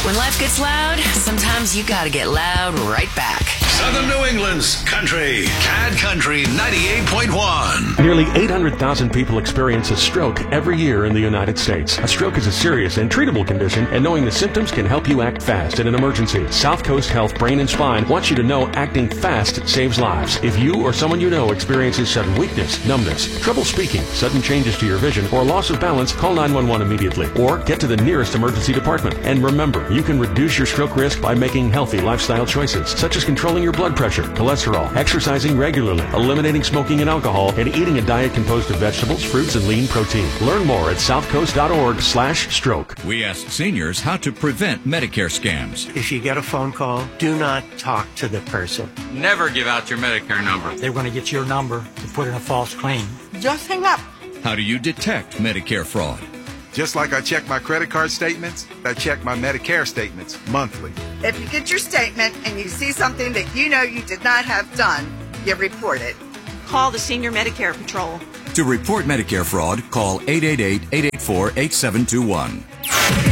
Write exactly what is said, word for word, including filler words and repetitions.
When life gets loud, sometimes you gotta get loud right back. Southern New England's country. Cad Country ninety-eight point one. Nearly eight hundred thousand people experience a stroke every year in the United States. A stroke is a serious and treatable condition, and knowing the symptoms can help you act fast in an emergency. South Coast Health Brain and Spine wants you to know acting fast saves lives. If you or someone you know experiences sudden weakness, numbness, trouble speaking, sudden changes to your vision, or loss of balance, call nine one one immediately or get to the nearest emergency department. And remember, you can reduce your stroke risk by making healthy lifestyle choices, such as controlling your blood pressure, cholesterol, exercising regularly, eliminating smoking and alcohol, and eating a diet composed of vegetables, fruits, and lean protein. Learn more at southcoast.org slash stroke. We ask seniors how to prevent Medicare scams. If you get a phone call, do not talk to the person. Never give out your Medicare number. They're going to get your number to put in a false claim. Just hang up. How do you detect Medicare fraud? Just like I check my credit card statements, I check my Medicare statements monthly. If you get your statement and you see something that you know you did not have done, you report it. Call the Senior Medicare Patrol. To report Medicare fraud, call eight eight eight, eight eight four, eight seven two one.